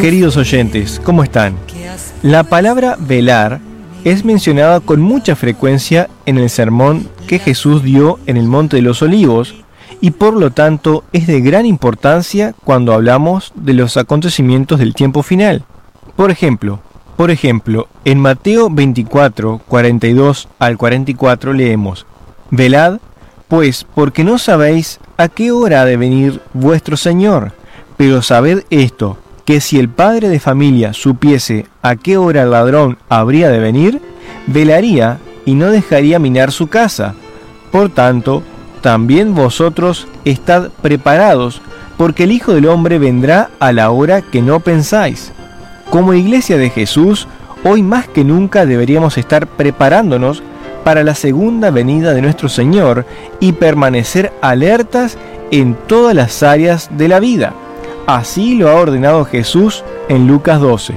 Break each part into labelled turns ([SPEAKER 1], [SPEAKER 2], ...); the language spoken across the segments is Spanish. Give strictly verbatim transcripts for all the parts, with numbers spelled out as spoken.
[SPEAKER 1] Queridos oyentes, ¿cómo están? La palabra velar es mencionada con mucha frecuencia en el sermón que Jesús dio en el Monte de los Olivos y por lo tanto es de gran importancia cuando hablamos de los acontecimientos del tiempo final. Por ejemplo, por ejemplo, en Mateo veinticuatro, cuarenta y dos al cuarenta y cuatro leemos: Velad, pues, porque no sabéis a qué hora ha de venir vuestro Señor, pero sabed esto, que si el padre de familia supiese a qué hora el ladrón habría de venir, velaría y no dejaría minar su casa. Por tanto, también vosotros estad preparados, porque el Hijo del Hombre vendrá a la hora que no pensáis. Como Iglesia de Jesús, hoy más que nunca deberíamos estar preparándonos para la segunda venida de nuestro Señor y permanecer alertas en todas las áreas de la vida. Así lo ha ordenado Jesús en Lucas doce.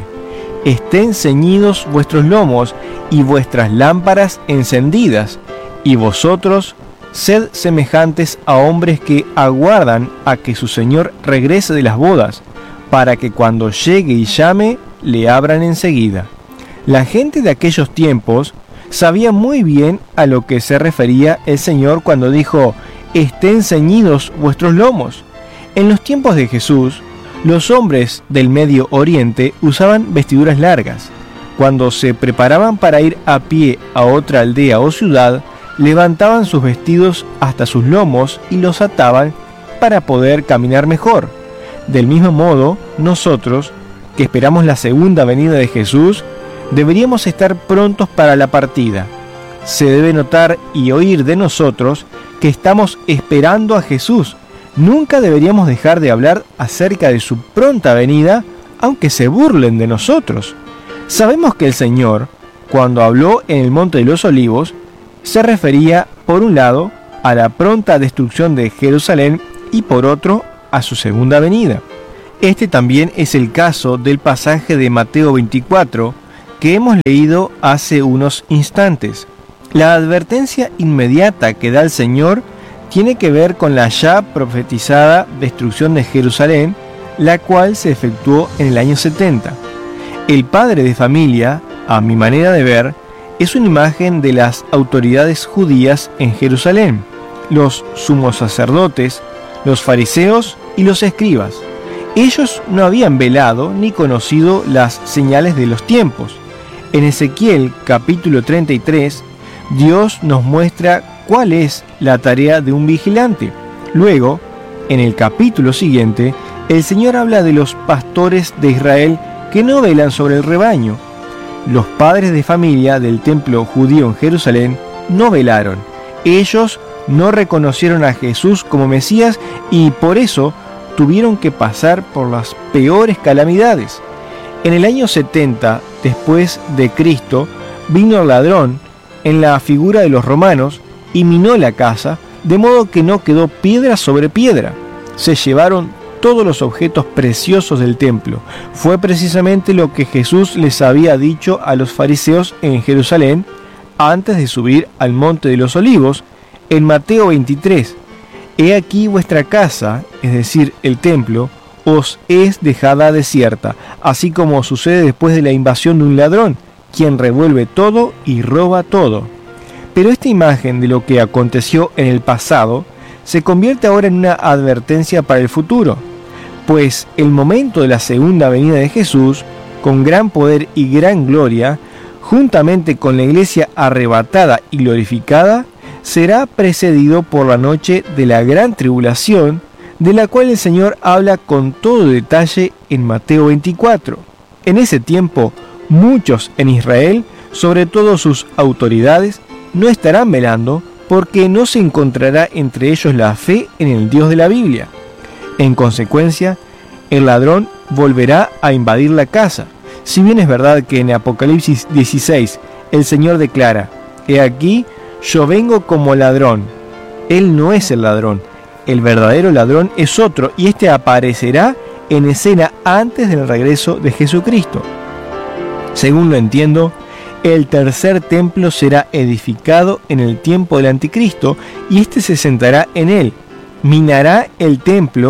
[SPEAKER 1] Estén ceñidos vuestros lomos y vuestras lámparas encendidas, y vosotros sed semejantes a hombres que aguardan a que su Señor regrese de las bodas, para que cuando llegue y llame, le abran enseguida. La gente de aquellos tiempos sabía muy bien a lo que se refería el Señor cuando dijo: estén ceñidos vuestros lomos. En los tiempos de Jesús, los hombres del Medio Oriente usaban vestiduras largas. Cuando se preparaban para ir a pie a otra aldea o ciudad, levantaban sus vestidos hasta sus lomos y los ataban para poder caminar mejor. Del mismo modo, nosotros, que esperamos la segunda venida de Jesús, deberíamos estar prontos para la partida. Se debe notar y oír de nosotros que estamos esperando a Jesús. Nunca deberíamos dejar de hablar acerca de su pronta venida, aunque se burlen de nosotros. Sabemos que el Señor, cuando habló en el Monte de los Olivos, se refería, por un lado, a la pronta destrucción de Jerusalén y por otro, a su segunda venida. Este también es el caso del pasaje de Mateo veinticuatro que hemos leído hace unos instantes. La advertencia inmediata que da el Señor tiene que ver con la ya profetizada destrucción de Jerusalén, la cual se efectuó en el año setenta. El padre de familia, a mi manera de ver, es una imagen de las autoridades judías en Jerusalén, los sumos sacerdotes, los fariseos y los escribas. Ellos no habían velado ni conocido las señales de los tiempos. En Ezequiel capítulo treinta y tres, Dios nos muestra cuál es la tarea de un vigilante. Luego, en el capítulo siguiente, el Señor habla de los pastores de Israel que no velan sobre el rebaño. Los padres de familia del templo judío en Jerusalén no velaron. Ellos no reconocieron a Jesús como Mesías y por eso tuvieron que pasar por las peores calamidades. En el año setenta después de Cristo vino el ladrón en la figura de los romanos y minó la casa, de modo que no quedó piedra sobre piedra. Se llevaron todos los objetos preciosos del templo. Fue precisamente lo que Jesús les había dicho a los fariseos en Jerusalén antes de subir al Monte de los Olivos en Mateo veintitrés. He aquí vuestra casa, es decir, el templo, os es dejada desierta, así como sucede después de la invasión de un ladrón, quien revuelve todo y roba todo. Pero esta imagen de lo que aconteció en el pasado se convierte ahora en una advertencia para el futuro, pues el momento de la segunda venida de Jesús, con gran poder y gran gloria, juntamente con la iglesia arrebatada y glorificada, será precedido por la noche de la gran tribulación, de la cual el Señor habla con todo detalle en Mateo veinticuatro. En ese tiempo, muchos en Israel, sobre todo sus autoridades, no estarán velando porque no se encontrará entre ellos la fe en el Dios de la Biblia. En consecuencia, el ladrón volverá a invadir la casa. Si bien es verdad que en Apocalipsis dieciséis el Señor declara: He aquí, yo vengo como ladrón. Él no es el ladrón. El verdadero ladrón es otro, y éste aparecerá en escena antes del regreso de Jesucristo. Según lo entiendo, el tercer templo será edificado en el tiempo del anticristo, y éste se sentará en él, minará el templo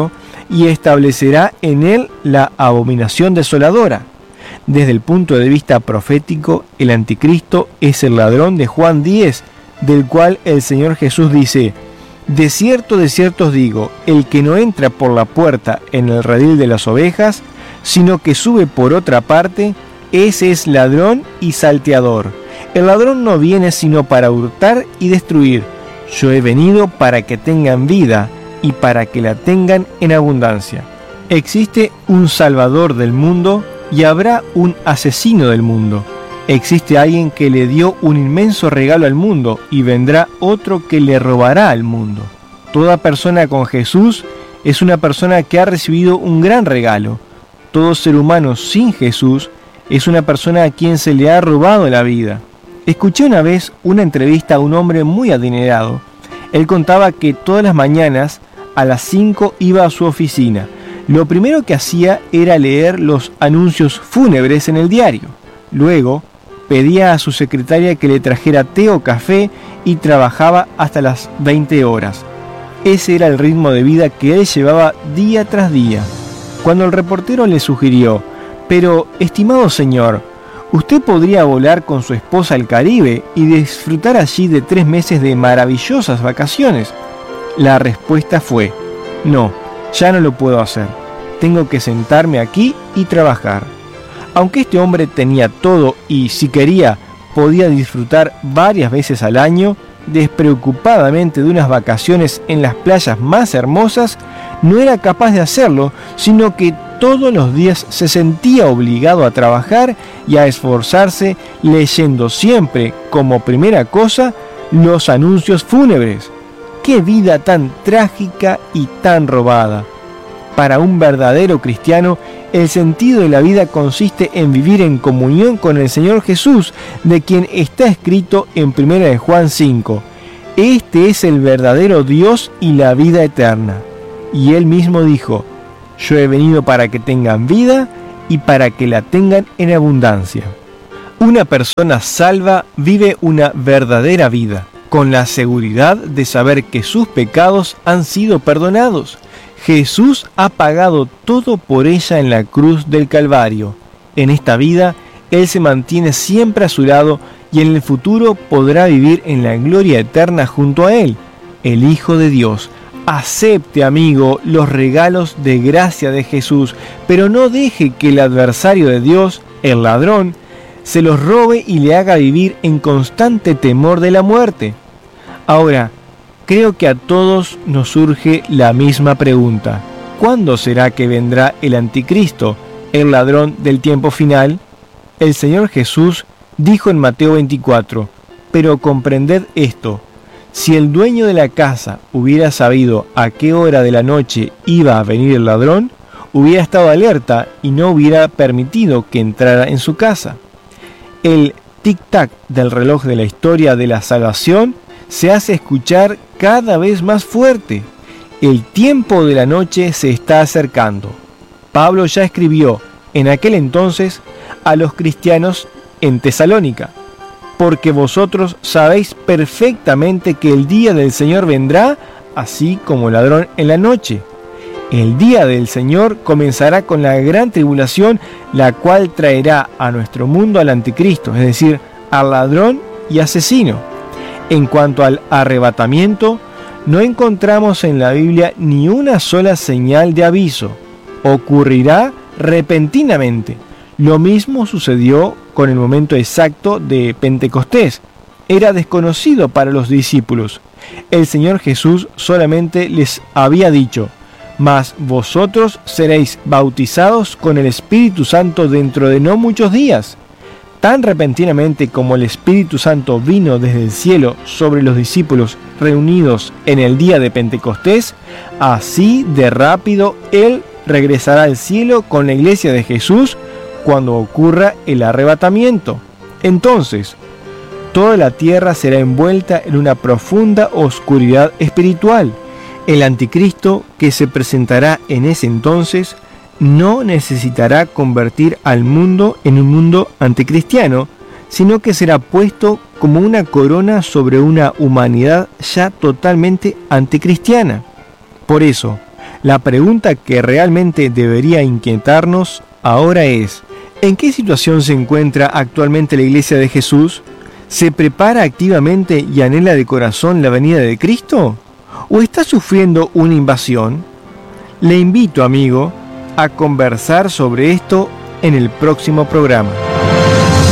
[SPEAKER 1] y establecerá en él la abominación desoladora. Desde el punto de vista profético, el anticristo es el ladrón de Juan diez, del cual el Señor Jesús dice: de cierto, de cierto os digo, el que no entra por la puerta en el redil de las ovejas, sino que sube por otra parte, ese es ladrón y salteador. El ladrón no viene sino para hurtar y destruir. Yo he venido para que tengan vida y para que la tengan en abundancia. Existe un salvador del mundo y habrá un asesino del mundo. Existe alguien que le dio un inmenso regalo al mundo y vendrá otro que le robará al mundo. Toda persona con Jesús es una persona que ha recibido un gran regalo. Todo ser humano sin Jesús es una persona a quien se le ha robado la vida. Escuché una vez una entrevista a un hombre muy adinerado. Él contaba que todas las mañanas a las cinco iba a su oficina. Lo primero que hacía era leer los anuncios fúnebres en el diario. Luego pedía a su secretaria que le trajera té o café y trabajaba hasta las veinte horas. Ese era el ritmo de vida que él llevaba día tras día. Cuando el reportero le sugirió: pero, estimado señor, usted podría volar con su esposa al Caribe y disfrutar allí de tres meses de maravillosas vacaciones, la respuesta fue: no, ya no lo puedo hacer. Tengo que sentarme aquí y trabajar. Aunque este hombre tenía todo y, si quería, podía disfrutar varias veces al año despreocupadamente de unas vacaciones en las playas más hermosas, no era capaz de hacerlo, sino que todos los días se sentía obligado a trabajar y a esforzarse, leyendo siempre, como primera cosa, los anuncios fúnebres. ¡Qué vida tan trágica y tan robada! Para un verdadero cristiano, el sentido de la vida consiste en vivir en comunión con el Señor Jesús, de quien está escrito en primera de Juan cinco. Este es el verdadero Dios y la vida eterna. Y él mismo dijo: yo he venido para que tengan vida y para que la tengan en abundancia. Una persona salva vive una verdadera vida, con la seguridad de saber que sus pecados han sido perdonados. Jesús ha pagado todo por ella en la cruz del Calvario. En esta vida, Él se mantiene siempre a su lado y en el futuro podrá vivir en la gloria eterna junto a Él, el Hijo de Dios. Acepte, amigo, los regalos de gracia de Jesús, pero no deje que el adversario de Dios, el ladrón, se los robe y le haga vivir en constante temor de la muerte. Ahora, creo que a todos nos surge la misma pregunta: ¿cuándo será que vendrá el anticristo, el ladrón del tiempo final? El Señor Jesús dijo en Mateo veinticuatro: pero comprended esto, si el dueño de la casa hubiera sabido a qué hora de la noche iba a venir el ladrón, hubiera estado alerta y no hubiera permitido que entrara en su casa. El tic-tac del reloj de la historia de la salvación se hace escuchar cada vez más fuerte. El tiempo de la noche se está acercando. Pablo ya escribió en aquel entonces a los cristianos en Tesalónica: porque vosotros sabéis perfectamente que el día del Señor vendrá así como ladrón en la noche. El día del Señor comenzará con la gran tribulación, la cual traerá a nuestro mundo al anticristo, es decir, al ladrón y asesino. En cuanto al arrebatamiento, no encontramos en la Biblia ni una sola señal de aviso. Ocurrirá repentinamente. Lo mismo sucedió con el momento exacto de Pentecostés. Era desconocido para los discípulos. El Señor Jesús solamente les había dicho: mas vosotros seréis bautizados con el Espíritu Santo dentro de no muchos días. Tan repentinamente como el Espíritu Santo vino desde el cielo sobre los discípulos reunidos en el día de Pentecostés, así de rápido Él regresará al cielo con la iglesia de Jesús cuando ocurra el arrebatamiento. Entonces, toda la tierra será envuelta en una profunda oscuridad espiritual. El anticristo, que se presentará en ese entonces, no necesitará convertir al mundo en un mundo anticristiano, sino que será puesto como una corona sobre una humanidad ya totalmente anticristiana. Por eso, La pregunta que realmente debería inquietarnos ahora es: ¿en qué situación se encuentra actualmente la Iglesia de Jesús? ¿Se prepara activamente y anhela de corazón la venida de Cristo? ¿O está sufriendo una invasión? Le invito, amigo, a conversar sobre esto en el próximo programa.